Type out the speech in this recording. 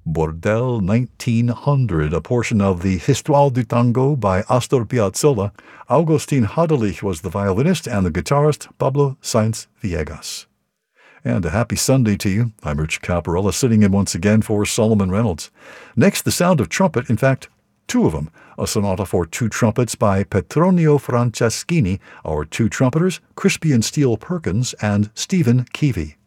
Bordel 1900, a portion of the Histoire du Tango by Astor Piazzolla. Augustin Hadelich was the violinist, and the guitarist, Pablo Sainz Villegas. And a happy Sunday to you. I'm Rich Caparella, sitting in once again for Solomon Reynolds. Next, the sound of trumpet, in fact, two of them. A sonata for two trumpets by Petronio Franceschini, our two trumpeters, Crispian Steele Perkins and Stephen Keevy.